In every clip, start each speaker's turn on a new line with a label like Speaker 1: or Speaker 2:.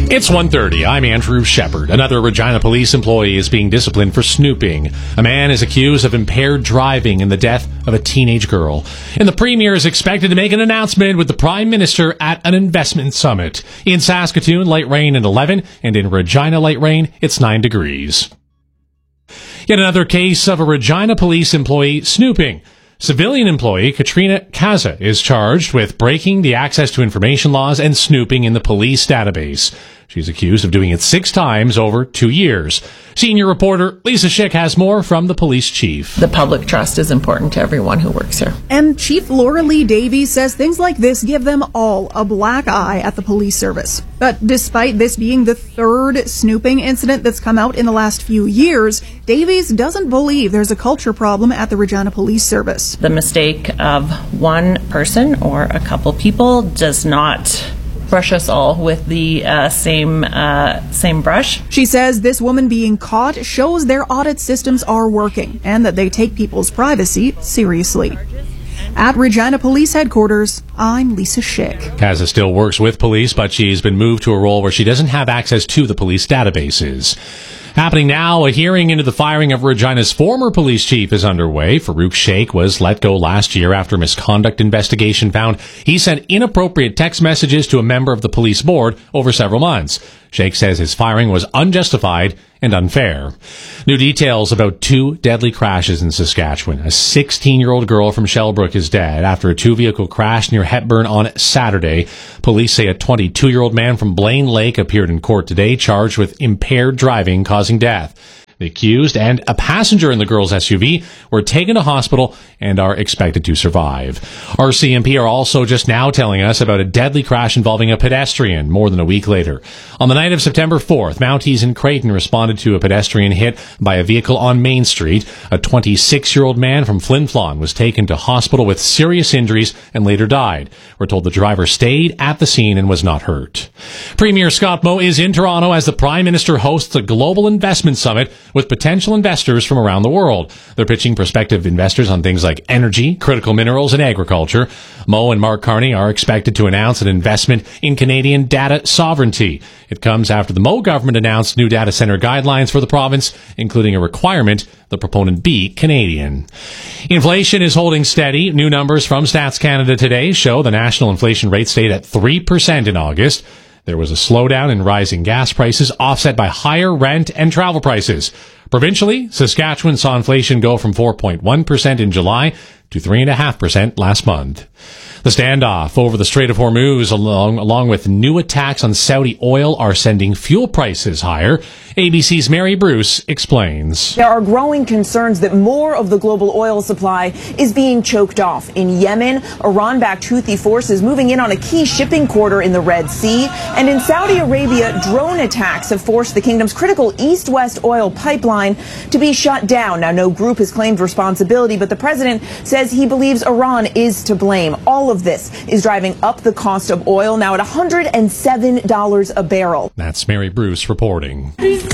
Speaker 1: It's 1:30. I'm Andrew Shepard. Another Regina police employee is being disciplined for snooping. A man is accused of impaired driving in the death of a teenage girl. And the Premier is expected to make an announcement with the Prime Minister at an investment summit. In Saskatoon, light rain at 11, and in Regina, light rain, it's 9 degrees. Yet another case of a Regina police employee snooping. Civilian employee Katrina Kaza is charged with breaking the access to information laws and snooping in the police database. She's accused of doing it 6 times over 2 years. Senior reporter Lisa Schick has more from the police chief.
Speaker 2: The public trust is important to everyone who works here.
Speaker 3: And Chief Laura Lee Davies says things like this give them all a black eye at the police service. But despite this being the 3rd snooping incident that's come out in the last few years, Davies doesn't believe there's a culture problem at the Regina Police Service.
Speaker 2: The mistake of one person or a couple people does not brush us all with the same brush.
Speaker 3: She says this woman being caught shows their audit systems are working and that they take people's privacy seriously. At Regina Police Headquarters, I'm Lisa Schick.
Speaker 1: Kaza still works with police, but she's been moved to a role where she doesn't have access to the police databases. Happening now, a hearing into the firing of Regina's former police chief is underway. Farouk Sheikh was let go last year after a misconduct investigation found he sent inappropriate text messages to a member of the police board over several months. Sheikh says his firing was unjustified and unfair. New details about 2 deadly crashes in Saskatchewan. A 16-year-old girl from Shellbrook is dead after a 2-vehicle crash near Hepburn on Saturday. Police say a 22-year-old man from Blaine Lake appeared in court today charged with impaired driving causing death. The accused and a passenger in the girl's SUV were taken to hospital and are expected to survive. RCMP are also just now telling us about a deadly crash involving a pedestrian more than a week later. On the night of September 4th, Mounties in Creighton responded to a pedestrian hit by a vehicle on Main Street. A 26-year-old man from Flin Flon was taken to hospital with serious injuries and later died. We're told the driver stayed at the scene and was not hurt. Premier Scott Moe is in Toronto as the Prime Minister hosts a global investment summit with potential investors from around the world. They're pitching prospective investors on things like energy, critical minerals, and agriculture. Moe and Mark Carney are expected to announce an investment in Canadian data sovereignty. It comes after the Moe government announced new data center guidelines for the province, including a requirement the proponent be Canadian. Inflation is holding steady. New numbers from Stats Canada today show the national inflation rate stayed at 3% in August. There was a slowdown in rising gas prices, offset by higher rent and travel prices. Provincially, Saskatchewan saw inflation go from 4.1% in July to 3.5% last month. The standoff over the Strait of Hormuz, along with new attacks on Saudi oil, are sending fuel prices higher. ABC's Mary Bruce explains.
Speaker 4: There are growing concerns that more of the global oil supply is being choked off. In Yemen, Iran-backed Houthi forces moving in on a key shipping corridor in the Red Sea. And in Saudi Arabia, drone attacks have forced the kingdom's critical east-west oil pipeline to be shut down. Now, no group has claimed responsibility, but the president says he believes Iran is to blame. All of this is driving up the cost of oil, now at $107 a barrel.
Speaker 1: That's Mary Bruce reporting.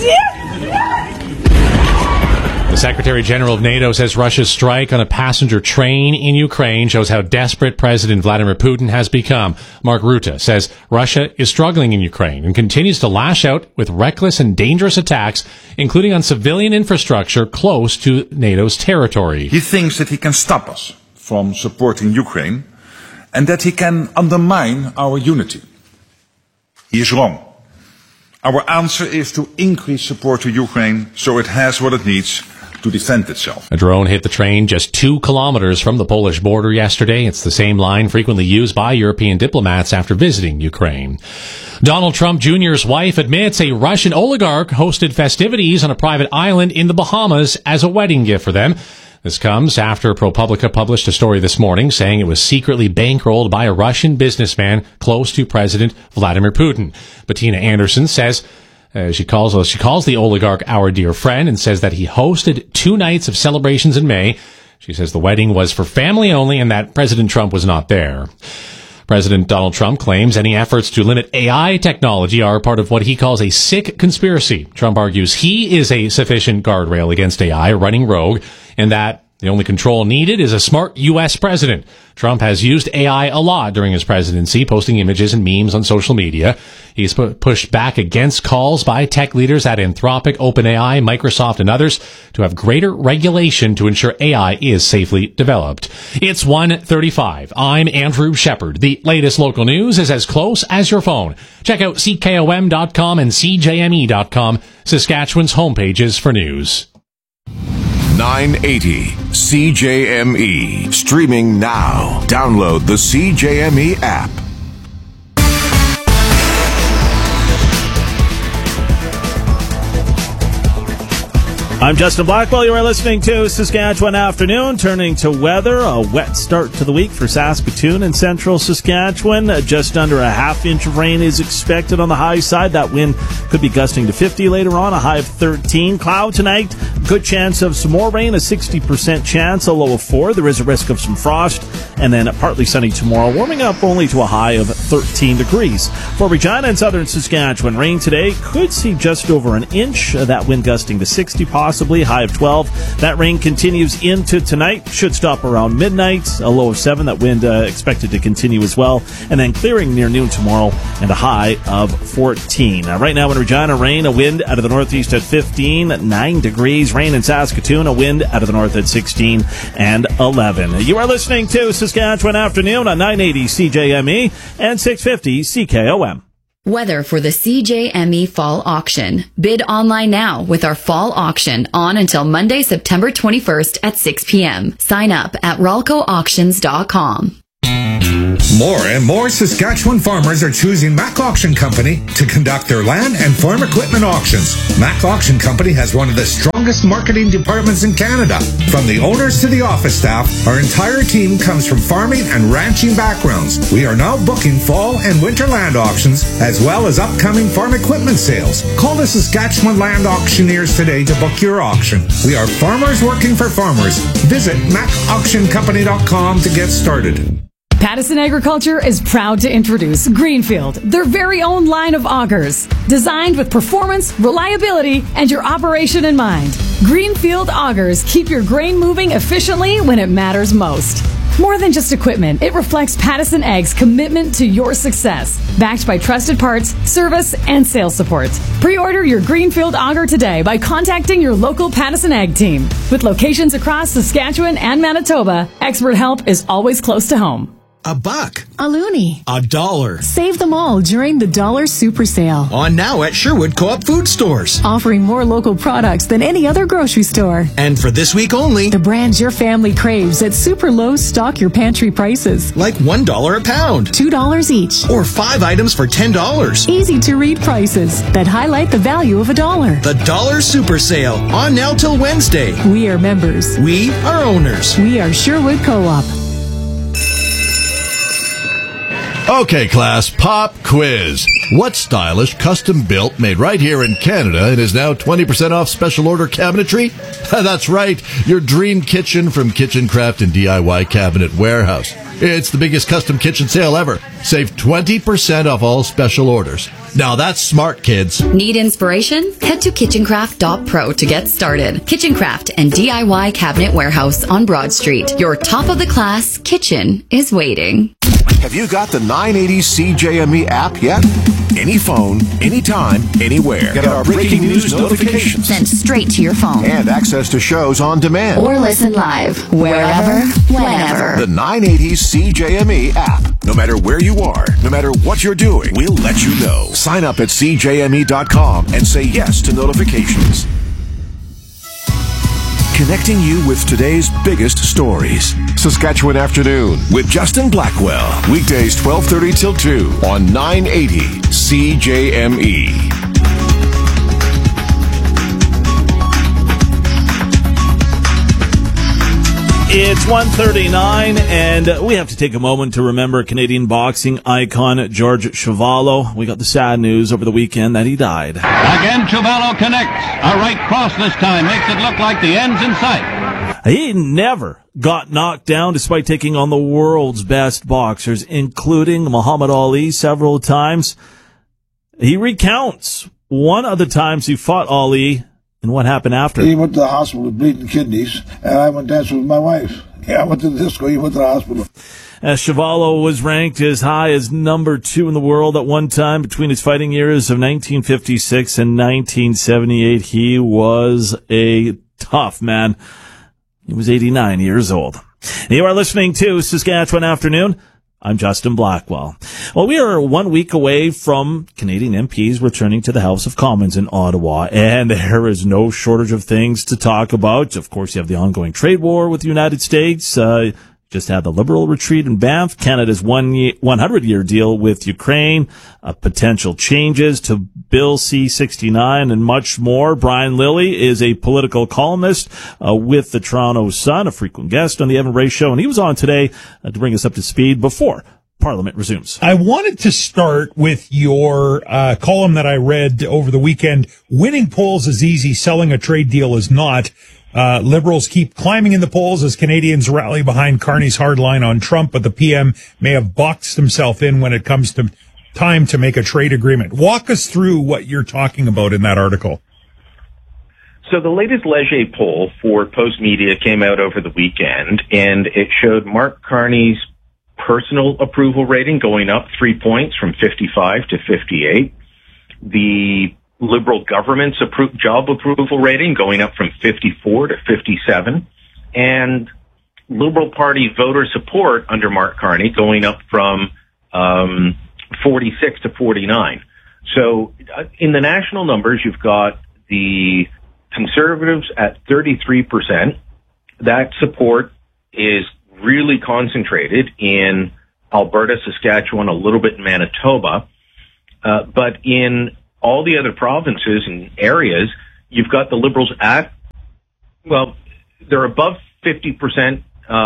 Speaker 1: The Secretary General of NATO says Russia's strike on a passenger train in Ukraine shows how desperate President Vladimir Putin has become. Mark Rutte says Russia is struggling in Ukraine and continues to lash out with reckless and dangerous attacks, including on civilian infrastructure close to NATO's territory.
Speaker 5: He thinks that he can stop us from supporting Ukraine and that he can undermine our unity. He is wrong. Our answer is to increase support to Ukraine so it has what it needs to defend itself.
Speaker 1: A drone hit the train just 2 kilometers from the Polish border yesterday. It's the same line frequently used by European diplomats after visiting Ukraine. Donald Trump Jr.'s wife admits a Russian oligarch hosted festivities on a private island in the Bahamas as a wedding gift for them. This comes after ProPublica published a story this morning saying it was secretly bankrolled by a Russian businessman close to President Vladimir Putin. Bettina Anderson says she calls the oligarch our dear friend and says that he hosted 2 nights of celebrations in May. She says the wedding was for family only and that President Trump was not there. President Donald Trump claims any efforts to limit AI technology are part of what he calls a sick conspiracy. Trump argues he is a sufficient guardrail against AI running rogue and that The only control needed is a smart U.S. president. Trump has used AI a lot during his presidency, posting images and memes on social media. He's pushed back against calls by tech leaders at Anthropic, OpenAI, Microsoft, and others to have greater regulation to ensure AI is safely developed. It's 1:35. I'm Andrew Shepard. The latest local news is as close as your phone. Check out CKOM.com and CJME.com, Saskatchewan's homepages for news.
Speaker 6: 980 CJME. Streaming now. Download the CJME app.
Speaker 7: I'm Justin Blackwell. You are listening to Saskatchewan Afternoon. Turning to weather, a wet start to the week for Saskatoon and central Saskatchewan. Just under a half-inch of rain is expected on the high side. That wind could be gusting to 50 later on, a high of 13. Cloud tonight, good chance of some more rain, a 60% chance, a low of 4. There is a risk of some frost. And then partly sunny tomorrow, warming up only to a high of 13 degrees. For Regina and southern Saskatchewan, rain today could see just over an inch. That wind gusting to 60, possibly, high of 12. That rain continues into tonight, should stop around midnight, a low of 7. That wind expected to continue as well. And then clearing near noon tomorrow and a high of 14. Right now in Regina, rain, a wind out of the northeast at 15, 9 degrees. Rain in Saskatoon, a wind out of the north at 16 and 11. You are listening to Saskatchewan Afternoon on 980 CJME and 650 CKOM.
Speaker 8: Weather for the CJME Fall Auction. Bid online now with our Fall Auction on until Monday, September 21st at 6 p.m. Sign up at ralcoauctions.com.
Speaker 9: More and more Saskatchewan farmers are choosing Mac Auction Company to conduct their land and farm equipment auctions. Mac Auction Company has one of the strongest marketing departments in Canada. From the owners to the office staff, our entire team comes from farming and ranching backgrounds. We are now booking fall and winter land auctions as well as upcoming farm equipment sales. Call the Saskatchewan Land Auctioneers today to book your auction. We are farmers working for farmers. Visit macauctioncompany.com to get started.
Speaker 10: Pattison Agriculture is proud to introduce Greenfield, their very own line of augers, designed with performance, reliability, and your operation in mind. Greenfield augers keep your grain moving efficiently when it matters most. More than just equipment, it reflects Pattison Ag's commitment to your success, backed by trusted parts, service, and sales support. Pre-order your Greenfield auger today by contacting your local Pattison Ag team. With locations across Saskatchewan and Manitoba, expert help is always close to home.
Speaker 11: $1,
Speaker 12: a loonie,
Speaker 11: $1.
Speaker 12: Save them all during the Dollar Super Sale.
Speaker 11: On now at Sherwood Co-op Food Stores.
Speaker 12: Offering more local products than any other grocery store.
Speaker 11: And for this week only,
Speaker 12: the brands your family craves at super low stock your pantry prices.
Speaker 11: Like $1 a pound.
Speaker 12: $2 each.
Speaker 11: Or 5 items for $10.
Speaker 12: Easy to read prices that highlight the value of $1.
Speaker 11: The Dollar Super Sale. On now till Wednesday.
Speaker 12: We are members.
Speaker 11: We are owners.
Speaker 12: We are Sherwood Co-op.
Speaker 13: Okay, class, pop quiz. What stylish, custom-built, made right here in Canada and is now 20% off special order cabinetry? That's right, your dream kitchen from Kitchen Craft and DIY Cabinet Warehouse. It's the biggest custom kitchen sale ever. Save 20% off all special orders. Now that's smart, kids.
Speaker 8: Need inspiration? Head to kitchencraft.pro to get started. Kitchen Craft and DIY Cabinet Warehouse on Broad Street. Your top-of-the-class kitchen is waiting.
Speaker 6: Have you got the 980 CJME app yet? Any phone, anytime, anywhere. Get our breaking news notifications
Speaker 8: sent straight to your phone.
Speaker 6: And access to shows on demand.
Speaker 8: Or listen live, wherever, whenever.
Speaker 6: The 980 CJME app. No matter where you are, no matter what you're doing, we'll let you know. Sign up at CJME.com and say yes to notifications. Connecting you with today's biggest stories. Saskatchewan Afternoon with Justin Blackwell. Weekdays 12:30 till 2 on 980 CJME.
Speaker 7: It's 1:39, and we have to take a moment to remember Canadian boxing icon George Chuvalo. We got the sad news over the weekend that he died.
Speaker 14: Again, Chuvalo connects. A right cross this time makes it look like the end's in sight.
Speaker 7: He never got knocked down despite taking on the world's best boxers, including Muhammad Ali several times. He recounts one of the times he fought Ali And what happened after?
Speaker 15: He went to the hospital with bleeding kidneys, and I went dancing with my wife. Yeah, I went to the disco, he went to the hospital.
Speaker 7: As Chuvalo was ranked as high as number 2 in the world at one time between his fighting years of 1956 and 1978. He was a tough man. He was 89 years old. You are listening to Saskatchewan Afternoon. I'm Justin Blackwell. Well, we are 1 week away from Canadian MPs returning to the House of Commons in Ottawa, and there is no shortage of things to talk about. Of course, you have the ongoing trade war with the United States. Just had the Liberal retreat in Banff, Canada's 100-year deal with Ukraine, potential changes to Bill C-69, and much more. Brian Lilley is a political columnist with the Toronto Sun, a frequent guest on the Evan Bray Show, and he was on today to bring us up to speed before Parliament resumes.
Speaker 16: I wanted to start with your column that I read over the weekend. Winning polls is easy, selling a trade deal is not. Liberals keep climbing in the polls as Canadians rally behind Carney's hard line on Trump, but the PM may have boxed himself in when it comes to time to make a trade agreement. Walk us through what you're talking about in that article.
Speaker 17: So the latest Leger poll for Post Media came out over the weekend, and it showed Mark Carney's personal approval rating going up 3 points from 55 to 58. The Liberal government's job approval rating going up from 54 to 57, and Liberal Party voter support under Mark Carney going up from 46 to 49. So in the national numbers, you've got the Conservatives at 33%. That support is really concentrated in Alberta, Saskatchewan, a little bit in Manitoba, but in all the other provinces and areas, you've got the Liberals at, well, they're above 50%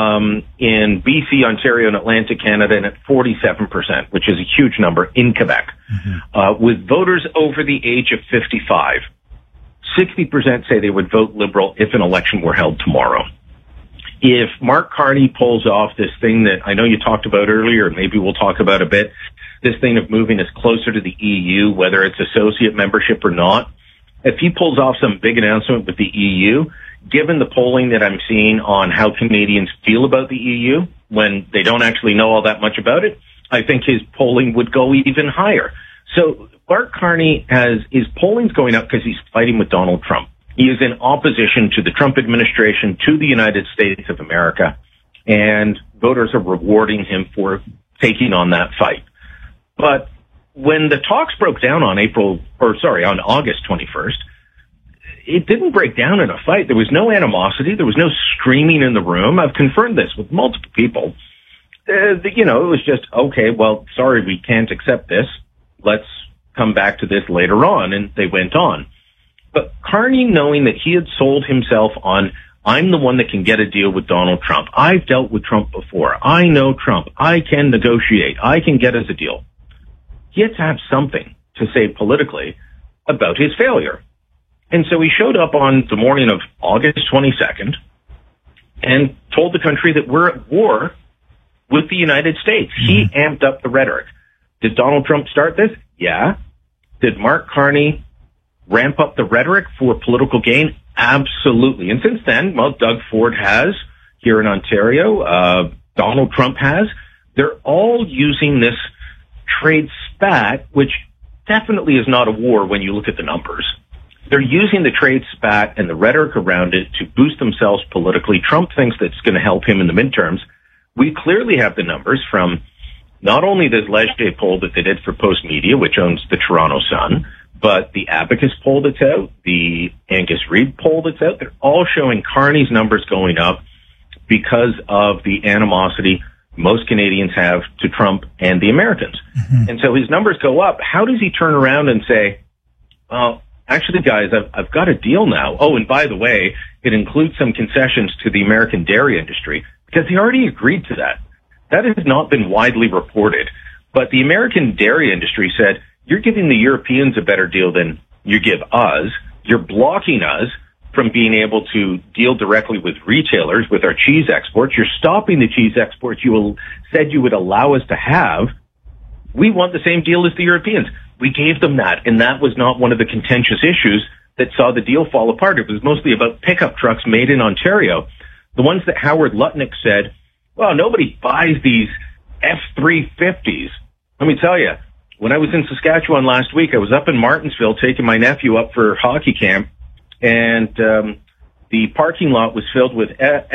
Speaker 17: in BC, Ontario, and Atlantic Canada, and at 47%, which is a huge number in Quebec. With voters over the age of 55, 60% say they would vote Liberal if an election were held tomorrow. If Mark Carney pulls off this thing that I know you talked about earlier, and maybe we'll talk about a bit, this thing of moving us closer to the EU, whether it's associate membership or not, if he pulls off some big announcement with the EU, given the polling that I'm seeing on how Canadians feel about the EU, when they don't actually know all that much about it, I think his polling would go even higher. So Mark Carney his polling's going up because he's fighting with Donald Trump. He is in opposition to the Trump administration, to the United States of America, and voters are rewarding him for taking on that fight. But when the talks broke down on August 21st, it didn't break down in a fight. There was no animosity. There was no screaming in the room. I've confirmed this with multiple people. It was just, okay, well, sorry, we can't accept this. Let's come back to this later on. And they went on. But Carney, knowing that he had sold himself on, I'm the one that can get a deal with Donald Trump. I've dealt with Trump before. I know Trump. I can negotiate. I can get us a deal. He had to have something to say politically about his failure. And so he showed up on the morning of August 22nd and told the country that we're at war with the United States. He amped up the rhetoric. Did Donald Trump start this? Yeah. Did Mark Carney ramp up the rhetoric for political gain? Absolutely. And since then, well, Doug Ford has here in Ontario. Donald Trump has. They're all using this trade spat, which definitely is not a war when you look at the numbers. They're using the trade spat and the rhetoric around it to boost themselves politically. Trump thinks that's going to help him in the midterms. We clearly have the numbers from not only this Leger poll that they did for Post Media, which owns the Toronto Sun, but the Abacus poll that's out, the Angus Reid poll that's out. They're all showing Carney's numbers going up because of the animosity most Canadians have to Trump and the Americans. And so his numbers go up. How does he turn around and say, well, actually, guys, I've got a deal now. Oh, and by the way, it includes some concessions to the American dairy industry, because he already agreed to that. That has not been widely reported. But the American dairy industry said, you're giving the Europeans a better deal than you give us. You're blocking us from being able to deal directly with retailers with our cheese exports. You're stopping the cheese exports you said you would allow us to have. We want the same deal as the Europeans. We gave them that, and that was not one of the contentious issues that saw the deal fall apart. It was mostly about pickup trucks made in Ontario. The ones that Howard Lutnick said, well, nobody buys these F-350s. Let me tell you, when I was in Saskatchewan last week, I was up in Martinsville taking my nephew up for hockey camp, and the parking lot was filled with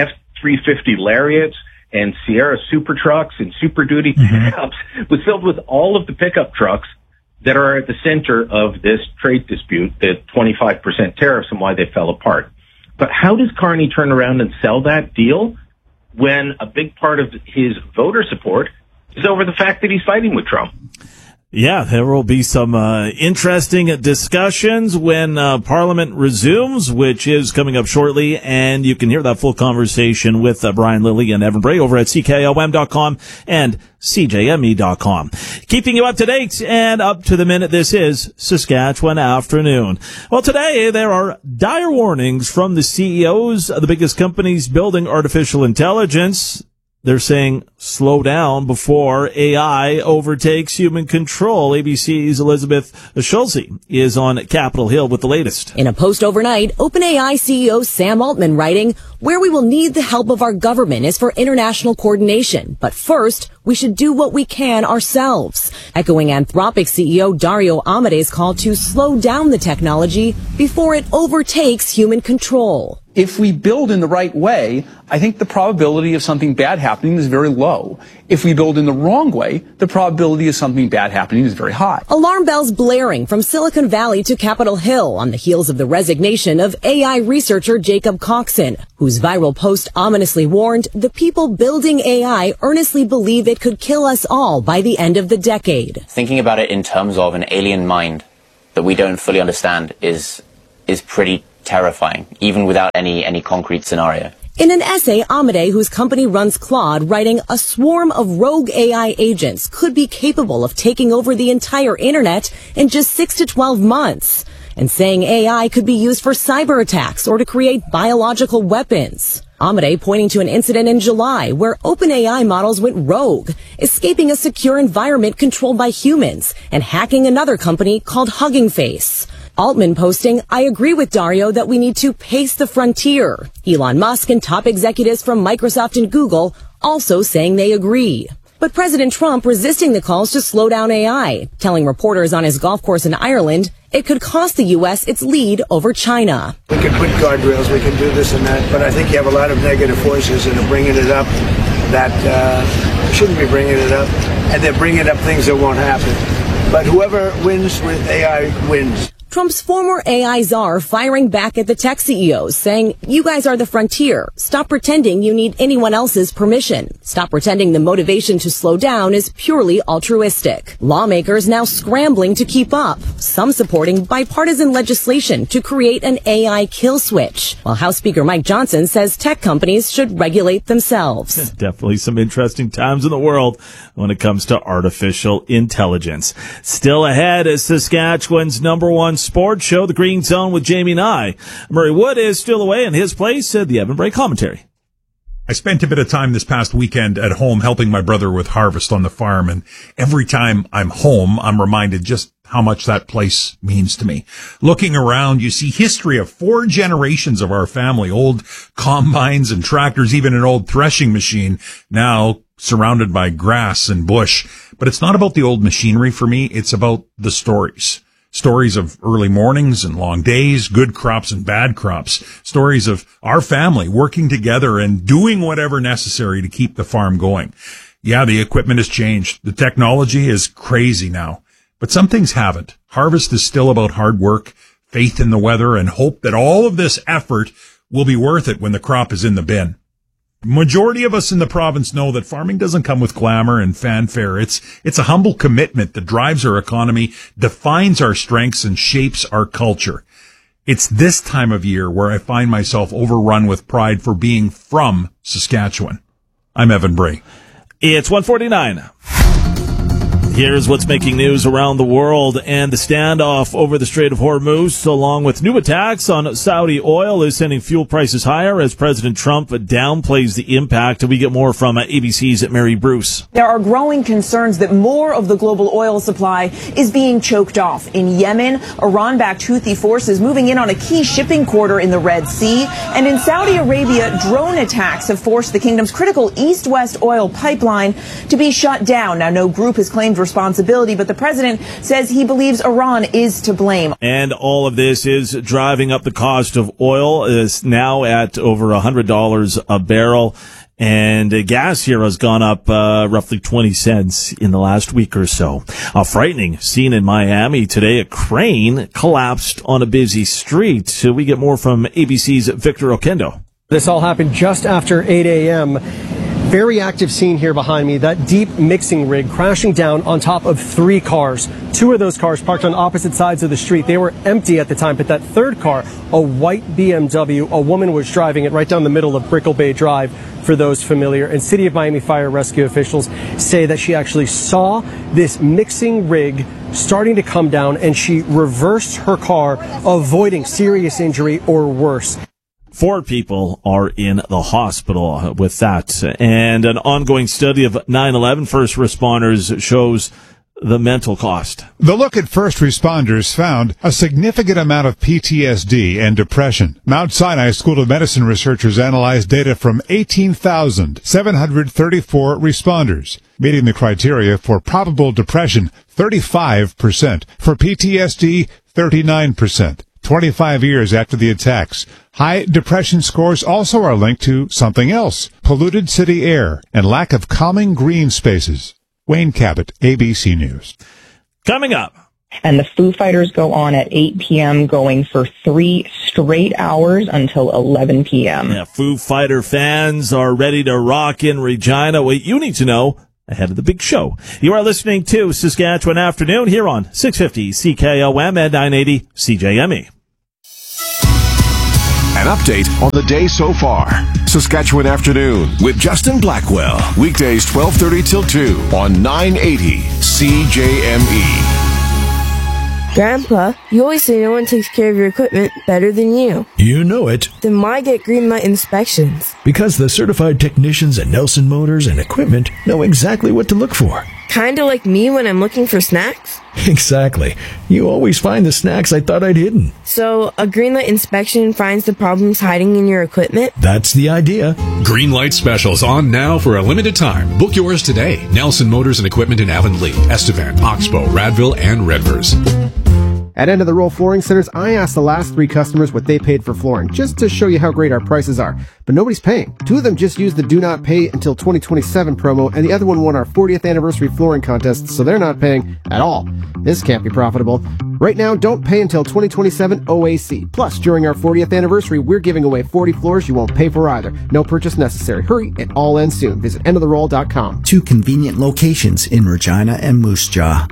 Speaker 17: F-350 Lariats and Sierra Super Trucks and Super Duty pickups. It was filled with all of the pickup trucks that are at the center of this trade dispute, the 25% tariffs and why they fell apart. But how does Carney turn around and sell that deal when a big part of his voter support is over the fact that he's fighting with Trump?
Speaker 7: Yeah, there will be some interesting discussions when Parliament resumes, which is coming up shortly, and you can hear that full conversation with Brian Lilley and Evan Bray over at CKOM.com and CJME.com. Keeping you up to date and up to the minute, this is Saskatchewan Afternoon. Well, today there are dire warnings from the CEOs of the biggest companies building artificial intelligence. They're saying slow down before AI overtakes human control. ABC's Elizabeth Schulze is on Capitol Hill with the latest.
Speaker 18: In a post overnight, OpenAI CEO Sam Altman writing, where we will need the help of our government is for international coordination. But first, we should do what we can ourselves. Echoing Anthropic CEO Dario Amade's call to slow down the technology before it overtakes human control.
Speaker 19: If we build in the right way, I think the probability of something bad happening is very low. If we build in the wrong way, the probability of something bad happening is very high.
Speaker 18: Alarm bells blaring from Silicon Valley to Capitol Hill on the heels of the resignation of AI researcher Jacob Coxon, whose viral post ominously warned the people building AI earnestly believe it could kill us all by the end of the decade.
Speaker 20: Thinking about it in terms of an alien mind that we don't fully understand is pretty terrifying, even without any concrete scenario.
Speaker 18: In an essay, Amade, whose company runs Claude, writing a swarm of rogue AI agents could be capable of taking over the entire internet in just 6 to 12 months, and saying AI could be used for cyber attacks or to create biological weapons. Amade pointing to an incident in July where OpenAI models went rogue, escaping a secure environment controlled by humans and hacking another company called Hugging Face. Altman posting, I agree with Dario that we need to pace the frontier. Elon Musk and top executives from Microsoft and Google also saying they agree. But President Trump resisting the calls to slow down AI, telling reporters on his golf course in Ireland it could cost the U.S. its lead over China.
Speaker 15: We can put guardrails, we can do this and that, but I think you have a lot of negative forces and are bringing it up that shouldn't be bringing it up, and they're bringing up things that won't happen. But whoever wins with AI wins.
Speaker 18: Trump's former AI czar firing back at the tech CEOs, saying, you guys are the frontier. Stop pretending you need anyone else's permission. Stop pretending the motivation to slow down is purely altruistic. Lawmakers now scrambling to keep up, some supporting bipartisan legislation to create an AI kill switch, while House Speaker Mike Johnson says tech companies should regulate themselves.
Speaker 7: Definitely some interesting times in the world when it comes to artificial intelligence. Still ahead is Saskatchewan's #1 sports show, The Green Zone with Jamie Nye. Murray Wood is still away in his place, the Evan Bray commentary.
Speaker 16: I spent a bit of time this past weekend at home helping my brother with harvest on the farm, and every time I'm home, I'm reminded just how much that place means to me. Looking around, you see history of 4 generations of our family, old combines and tractors, even an old threshing machine, now surrounded by grass and bush. But it's not about the old machinery for me, it's about the stories. Stories of early mornings and long days, good crops and bad crops. Stories of our family working together and doing whatever necessary to keep the farm going. Yeah, the equipment has changed. The technology is crazy now. But some things haven't. Harvest is still about hard work, faith in the weather, and hope that all of this effort will be worth it when the crop is in the bin. Majority of us in the province know that farming doesn't come with glamour and fanfare. It's a humble commitment that drives our economy, defines our strengths, and shapes our culture. It's this time of year where I find myself overrun with pride for being from Saskatchewan. I'm Evan Bray.
Speaker 7: It's 1:49. Here's what's making news around the world, and the standoff over the Strait of Hormuz, along with new attacks on Saudi oil, is sending fuel prices higher as President Trump downplays the impact. We get more from ABC's Mary Bruce.
Speaker 4: There are growing concerns that more of the global oil supply is being choked off. In Yemen, Iran-backed Houthi forces moving in on a key shipping corridor in the Red Sea. And in Saudi Arabia, drone attacks have forced the kingdom's critical east-west oil pipeline to be shut down. Now, no group has claimed responsibility, but the president says he believes Iran is to blame.
Speaker 7: And all of this is driving up the cost of oil. Is now at over $100 a barrel. And gas here has gone up roughly 20 cents in the last week or so. A frightening scene in Miami today. A crane collapsed on a busy street. So we get more from ABC's Victor Oquendo.
Speaker 21: This all happened just after 8 a.m. Very active scene here behind me. That deep mixing rig crashing down on top of 3 cars. 2 of those cars parked on opposite sides of the street. They were empty at the time, but that third car, a white BMW, a woman was driving it right down the middle of Brickell Bay Drive, for those familiar. And City of Miami Fire Rescue officials say that she actually saw this mixing rig starting to come down, and she reversed her car, avoiding serious injury or worse.
Speaker 7: 4 people are in the hospital with that. And an ongoing study of 9/11 first responders shows the mental cost.
Speaker 22: The look at first responders found a significant amount of PTSD and depression. Mount Sinai School of Medicine researchers analyzed data from 18,734 responders, meeting the criteria for probable depression, 35%, for PTSD, 39%. 25 years after the attacks. High depression scores also are linked to something else: polluted city air and lack of calming green spaces. Wayne Cabot, ABC News.
Speaker 7: Coming up.
Speaker 23: And the Foo Fighters go on at 8 p.m., going for 3 straight hours until 11 p.m.
Speaker 7: Yeah, Foo Fighter fans are ready to rock in Regina. What you need to know ahead of the big show. You are listening to Saskatchewan Afternoon here on 650 CKOM and 980 CJME.
Speaker 6: An update on the day so far. Saskatchewan Afternoon with Justin Blackwell. Weekdays 12:30 till 2 on 980 CJME.
Speaker 24: Grandpa, you always say no one takes care of your equipment better than you.
Speaker 25: You know it.
Speaker 24: Then why get Greenlight inspections?
Speaker 25: Because the certified technicians at Nelson Motors and Equipment know exactly what to look for.
Speaker 24: Kinda like me when I'm looking for snacks?
Speaker 25: Exactly. You always find the snacks I thought I'd hidden.
Speaker 24: So, a Greenlight inspection finds the problems hiding in your equipment?
Speaker 25: That's the idea.
Speaker 26: Greenlight specials on now for a limited time. Book yours today. Nelson Motors and Equipment in Avonlea, Estevan, Oxbow, Radville, and Redvers.
Speaker 27: At End of the Roll Flooring Centers, I asked the last 3 customers what they paid for flooring, just to show you how great our prices are. But nobody's paying. 2 of them just used the Do Not Pay Until 2027 promo, and the other one won our 40th anniversary flooring contest, so they're not paying at all. This can't be profitable. Right now, don't pay until 2027 OAC. Plus, during our 40th anniversary, we're giving away 40 floors you won't pay for either. No purchase necessary. Hurry, it all ends soon. Visit endoftheroll.com.
Speaker 28: 2 convenient locations in Regina and Moose Jaw.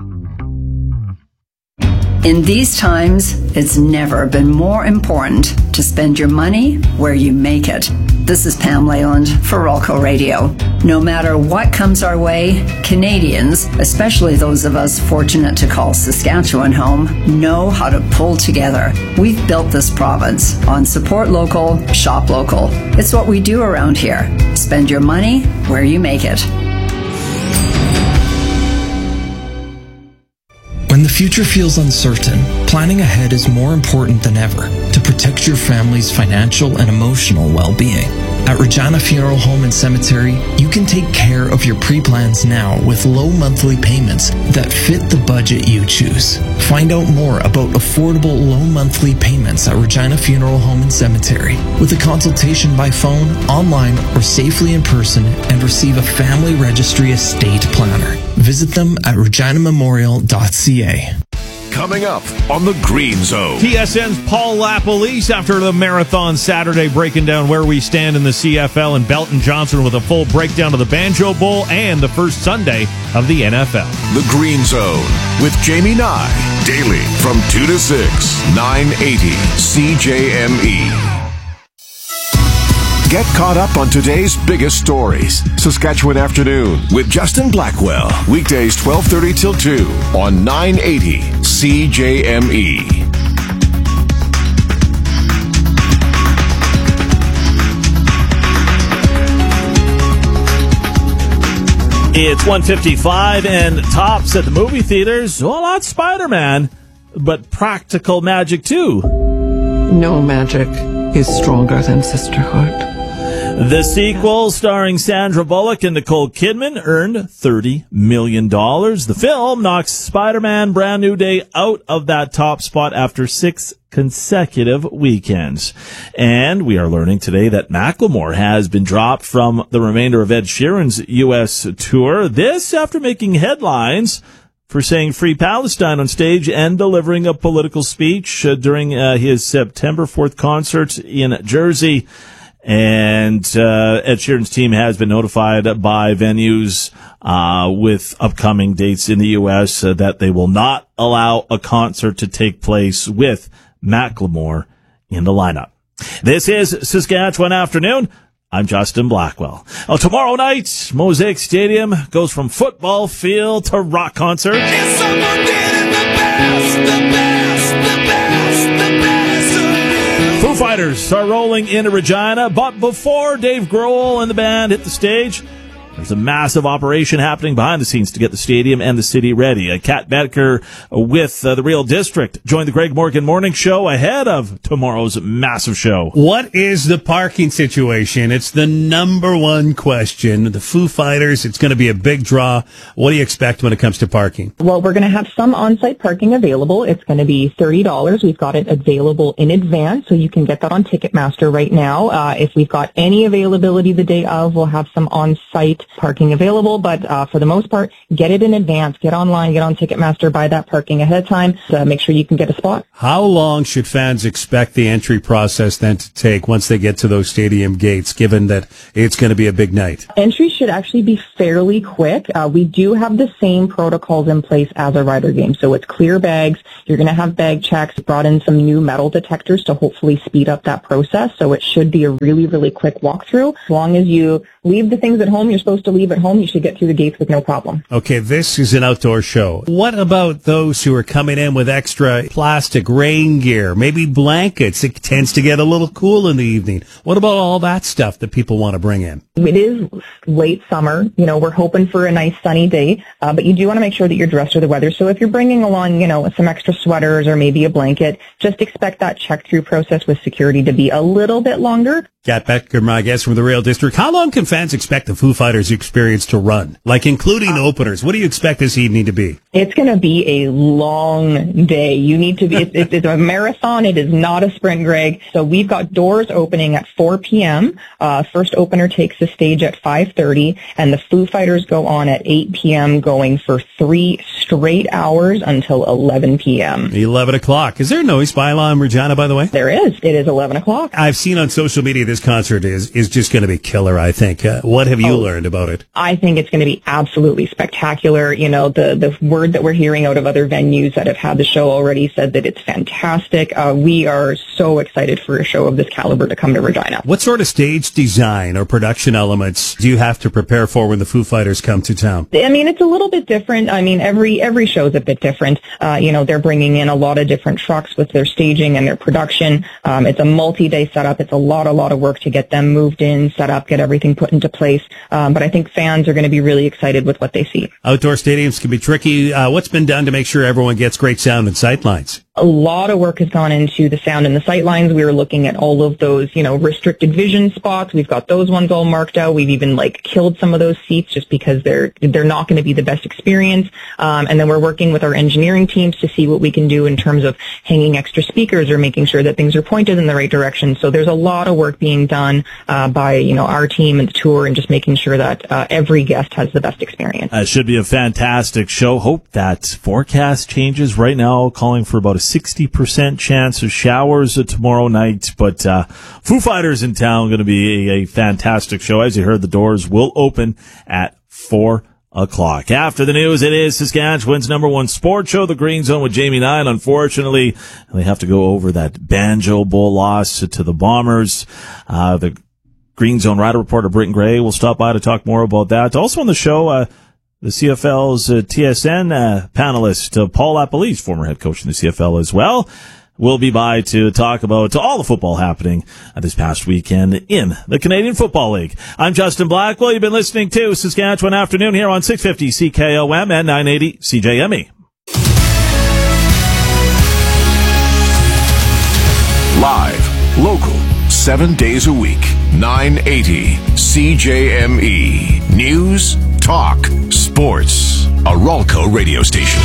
Speaker 29: In these times, it's never been more important to spend your money where you make it. This is Pam Leyland for Rolco Radio. No matter what comes our way, Canadians, especially those of us fortunate to call Saskatchewan home, know how to pull together. We've built this province on support local, shop local. It's what we do around here. Spend your money where you make it.
Speaker 30: When the future feels uncertain, planning ahead is more important than ever to protect your family's financial and emotional well-being. At Regina Funeral Home and Cemetery, you can take care of your pre-plans now with low monthly payments that fit the budget you choose. Find out more about affordable low monthly payments at Regina Funeral Home and Cemetery with a consultation by phone, online, or safely in person, and receive a family registry estate planner. Visit them at reginamemorial.ca.
Speaker 6: Coming up on the Green Zone.
Speaker 7: TSN's Paul LaPolice after the marathon Saturday, breaking down where we stand in the CFL, and Belton Johnson with a full breakdown of the Banjo Bowl and the first Sunday of the NFL.
Speaker 6: The Green Zone with Jamie Nye. Daily from 2 to 6, 980 CJME. Get caught up on today's biggest stories. Saskatchewan Afternoon with Justin Blackwell. Weekdays 12:30 till 2 on 980 CJME.
Speaker 7: It's 1:55 and tops at the movie theaters. Well, not Spider-Man, but practical magic too.
Speaker 1: No magic is stronger than sisterhood.
Speaker 7: The sequel, starring Sandra Bullock and Nicole Kidman, earned $30 million. The film knocks Spider-Man Brand New Day out of that top spot after 6 consecutive weekends. And we are learning today that Macklemore has been dropped from the remainder of Ed Sheeran's U.S. tour. This after making headlines for saying Free Palestine on stage and delivering a political speech during his September 4th concert in Jersey. And Ed Sheeran's team has been notified by venues with upcoming dates in the U.S. That they will not allow a concert to take place with Macklemore in the lineup. This is Saskatchewan Afternoon. I'm Justin Blackwell. Tomorrow night, Mosaic Stadium goes from football field to rock concert. Foo Fighters are rolling into Regina, but before Dave Grohl and the band hit the stage, there's a massive operation happening behind the scenes to get the stadium and the city ready. Kat Becker with the Real District joined the Greg Morgan Morning Show ahead of tomorrow's massive show.
Speaker 2: What is the parking situation? It's the number one question. The Foo Fighters, it's going to be a big draw. What do you expect when it comes to parking?
Speaker 23: Well, we're going to have some on-site parking available. It's going to be $30. We've got it available in advance, so you can get that on Ticketmaster right now. If we've got any availability the day of, we'll have some on-site parking available, but for the most part, get it in advance. Get online, get on Ticketmaster, buy that parking ahead of time to make sure you can get a spot.
Speaker 2: How long should fans expect the entry process then to take once they get to those stadium gates, given that it's going to be a big night?
Speaker 23: Entry should actually be fairly quick. We do have the same protocols in place as a Rider game, so it's clear bags. You're going to have bag checks, brought in some new metal detectors to hopefully speed up that process, so it should be a really, really quick walkthrough. As long as you leave the things at home you're supposed to leave at home, you should get through the gates with no problem.
Speaker 2: Okay, this is an outdoor show. What about those who are coming in with extra plastic rain gear, maybe blankets? It tends to get a little cool in the evening. What about all that stuff that people want to bring in?
Speaker 23: It is late summer. You know, we're hoping for a nice sunny day, but you do want to make sure that you're dressed for the weather. So if you're bringing along, you know, some extra sweaters or maybe a blanket, just expect that check-through process with security to be a little bit longer.
Speaker 2: Kat Becker, my guest from the Real District. How long can fans expect the Foo Fighters experience to run? Like, including openers. What do you expect this evening to be?
Speaker 23: It's going to be a long day. You need to be, it's a marathon. It is not a sprint, Greg. So we've got doors opening at 4 p.m. First opener takes the stage at 5:30, and the Foo Fighters go on at 8 p.m., going for 3 straight hours until 11 p.m.
Speaker 2: 11 o'clock. Is there a noise bylaw in Regina, by the way?
Speaker 23: There is. It is 11 o'clock.
Speaker 2: I've seen on social media this concert is just going to be killer, I think. What have you learned about it?
Speaker 23: I think it's going to be absolutely spectacular. You know, the word that we're hearing out of other venues that have had the show already said that it's fantastic. We are so excited for a show of this caliber to come to Regina.
Speaker 2: What sort of stage design or production elements do you have to prepare for when the Foo Fighters come to town?
Speaker 23: I mean, it's a little bit different. I mean, every show is a bit different. You know, they're bringing in a lot of different trucks with their staging and their production. It's a multi-day setup. It's a lot of work to get them moved in, set up, get everything put into place. But I think fans are going to be really excited with what they see.
Speaker 2: Outdoor stadiums can be tricky. What's been done to make sure everyone gets great sound and sightlines?
Speaker 23: A lot of work has gone into the sound and the sightlines. We were looking at all of those, you know, restricted vision spots. We've got those ones all marked out. We've even killed some of those seats just because they're not going to be the best experience. And then we're working with our engineering teams to see what we can do in terms of hanging extra speakers or making sure that things are pointed in the right direction. So there's a lot of work being done by, you know, our team and the tour, and just making sure that every guest has the best experience.
Speaker 7: It should be a fantastic show. Hope that forecast changes. Right now, calling for about a 60% chance of showers tomorrow night, but Foo Fighters in town, going to be a fantastic show. As you heard, the doors will open at 4 o'clock. After the news, it is Saskatchewan's number one sports show, The Green Zone with Jamie Nye. Unfortunately, they have to go over that Banjo Bowl loss to the Bombers. The Green Zone Rider reporter Britton Gray will stop by to talk more about that. Also on the show, the CFL's TSN panelist, Paul Lapalisse, former head coach in the CFL as well, will be by to talk about all the football happening this past weekend in the Canadian Football League. I'm Justin Blackwell. You've been listening to Saskatchewan Afternoon here on 650 CKOM and 980 CJME.
Speaker 6: Live, local, 7 days a week, 980 CJME. News, talk, sports. A Ralco radio station.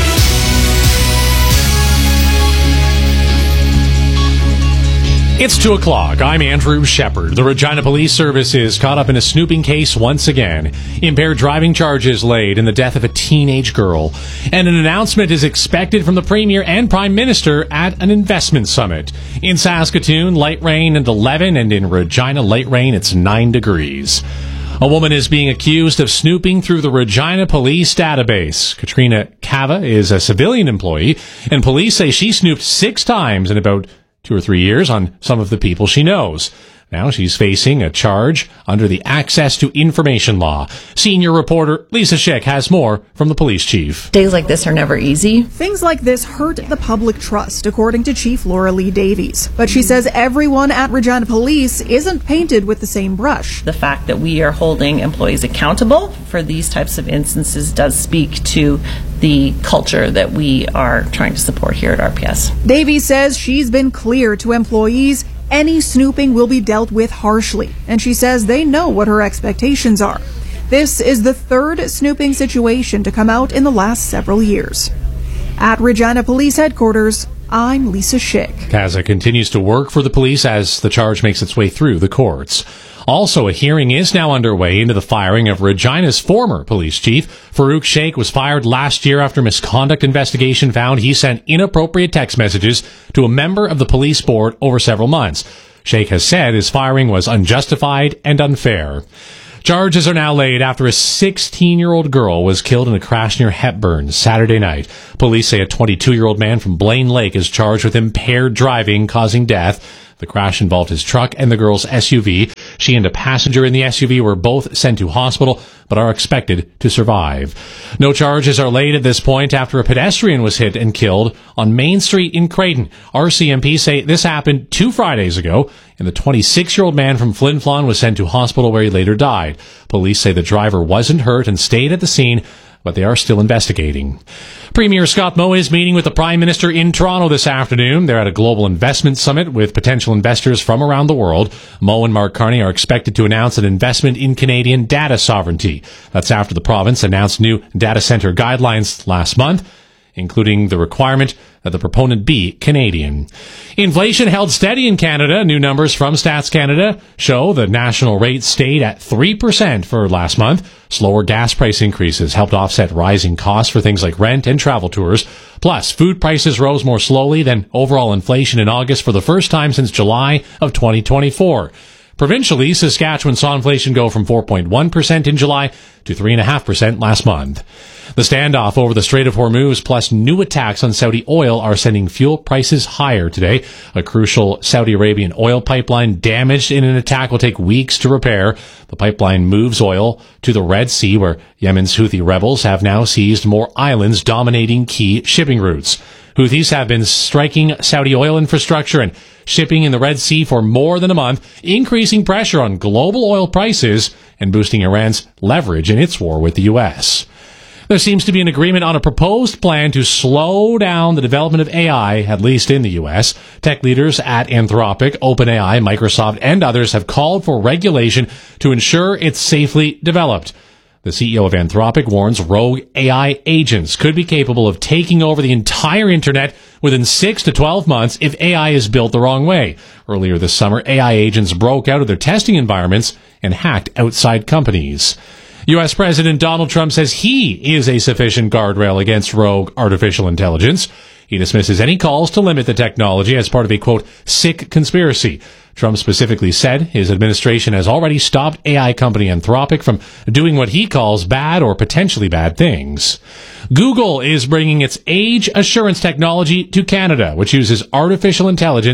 Speaker 3: It's 2 o'clock. I'm Andrew Shepard. The Regina Police Service is caught up in a snooping case once again. Impaired driving charges laid in the death of a teenage girl. And an announcement is expected from the Premier and Prime Minister at an investment summit. In Saskatoon, light rain at 11, and in Regina, light rain, it's 9 degrees. A woman is being accused of snooping through the Regina Police database. Katrina Cava is a civilian employee, and police say she snooped 6 times in about 2 or 3 years on some of the people she knows. Now she's facing a charge under the Access to Information Law. Senior reporter Lisa Schick has more from the police chief.
Speaker 5: Days like this are never easy.
Speaker 8: Things like this hurt the public trust, according to Chief Laura Lee Davies. But she says everyone at Regina Police isn't painted with the same brush.
Speaker 5: The fact that we are holding employees accountable for these types of instances does speak to the culture that we are trying to support here at RPS.
Speaker 8: Davies says she's been clear to employees any snooping will be dealt with harshly, and she says they know what her expectations are. This is the 3rd snooping situation to come out in the last several years. At Regina Police Headquarters, I'm Lisa Schick.
Speaker 3: Kaza continues to work for the police as the charge makes its way through the courts. Also, a hearing is now underway into the firing of Regina's former police chief. Farouk Sheikh was fired last year after misconduct investigation found he sent inappropriate text messages to a member of the police board over several months. Sheikh has said his firing was unjustified and unfair. Charges are now laid after a 16-year-old girl was killed in a crash near Hepburn Saturday night. Police say a 22-year-old man from Blaine Lake is charged with impaired driving causing death. The crash involved his truck and the girl's SUV. She and a passenger in the SUV were both sent to hospital, but are expected to survive. No charges are laid at this point after a pedestrian was hit and killed on Main Street in Creighton. RCMP say this happened 2 Fridays ago, and the 26-year-old man from Flin Flon was sent to hospital where he later died. Police say the driver wasn't hurt and stayed at the scene, but they are still investigating. Premier Scott Moe is meeting with the Prime Minister in Toronto this afternoon. They're at a global investment summit with potential investors from around the world. Moe and Mark Carney are expected to announce an investment in Canadian data sovereignty. That's after the province announced new data center guidelines last month, including the requirement that the proponent be Canadian. Inflation held steady in Canada. New numbers from Stats Canada show the national rate stayed at 3% for last month. Slower gas price increases helped offset rising costs for things like rent and travel tours. Plus, food prices rose more slowly than overall inflation in August for the first time since July of 2024. Provincially, Saskatchewan saw inflation go from 4.1% in July to 3.5% last month. The standoff over the Strait of Hormuz plus new attacks on Saudi oil are sending fuel prices higher today. A crucial Saudi Arabian oil pipeline damaged in an attack will take weeks to repair. The pipeline moves oil to the Red Sea, where Yemen's Houthi rebels have now seized more islands dominating key shipping routes. Houthis have been striking Saudi oil infrastructure and shipping in the Red Sea for more than a month, increasing pressure on global oil prices and boosting Iran's leverage in its war with the U.S. There seems to be an agreement on a proposed plan to slow down the development of AI, at least in the U.S. Tech leaders at Anthropic, OpenAI, Microsoft, and others have called for regulation to ensure it's safely developed. The CEO of Anthropic warns rogue AI agents could be capable of taking over the entire internet within 6 to 12 months if AI is built the wrong way. Earlier this summer, AI agents broke out of their testing environments and hacked outside companies. U.S. President Donald Trump says he is a sufficient guardrail against rogue artificial intelligence. He dismisses any calls to limit the technology as part of a, quote, sick conspiracy. Trump specifically said his administration has already stopped AI company Anthropic from doing what he calls bad or potentially bad things. Google is bringing its age assurance technology to Canada, which uses artificial intelligence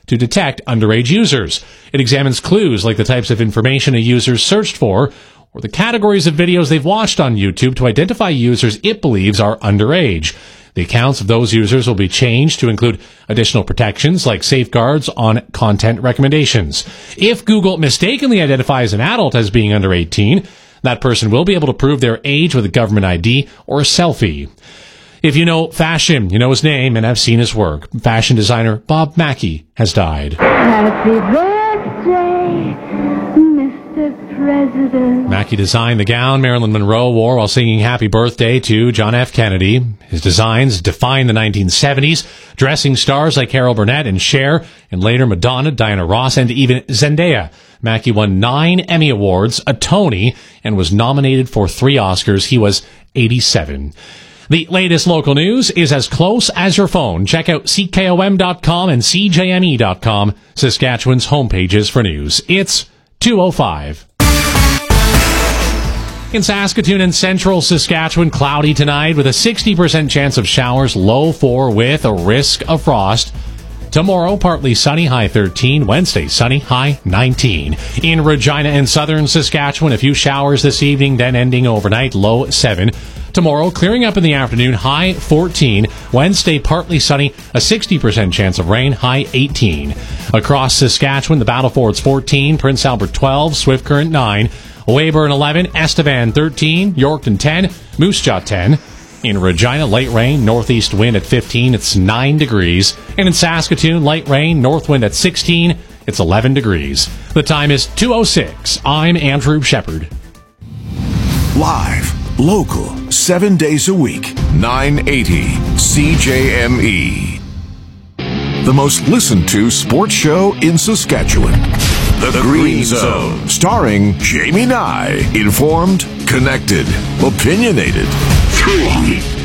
Speaker 3: to detect underage users. It examines clues like the types of information a user searched for or the categories of videos they've watched on YouTube to identify users it believes are underage. The accounts of those users will be changed to include additional protections like safeguards on content recommendations. If Google mistakenly identifies an adult as being under 18, that person will be able to prove their age with a government ID or a selfie. If you know fashion, you know his name and have seen his work. Fashion designer Bob Mackie has died.
Speaker 9: Happy birthday, Mr. President.
Speaker 3: Mackie designed the gown Marilyn Monroe wore while singing Happy Birthday to John F. Kennedy. His designs defined the 1970s, dressing stars like Carol Burnett and Cher, and later Madonna, Diana Ross, and even Zendaya. Mackie won 9 Emmy Awards, a Tony, and was nominated for 3 Oscars. He was 87. The latest local news is as close as your phone. Check out CKOM.com and CJME.com, Saskatchewan's homepages for news. It's 2:05. In Saskatoon and central Saskatchewan, cloudy tonight with a 60% chance of showers, low 4 with a risk of frost. Tomorrow, partly sunny, high 13. Wednesday, sunny, high 19. In Regina and southern Saskatchewan, a few showers this evening, then ending overnight, low 7. Tomorrow, clearing up in the afternoon, high 14. Wednesday, partly sunny, a 60% chance of rain, high 18. Across Saskatchewan, the Battlefords 14, Prince Albert 12, Swift Current 9, Weyburn 11, Estevan 13, Yorkton 10, Moose Jaw 10. In Regina, light rain, northeast wind at 15, it's 9 degrees. And in Saskatoon, light rain, north wind at 16, it's 11 degrees. The time is 2:06. I'm Andrew Shepard.
Speaker 6: Live, local, 7 days a week, 980 CJME. The most listened to sports show in Saskatchewan. The Green Zone, starring Jamie Nye. Informed, connected, opinionated. 3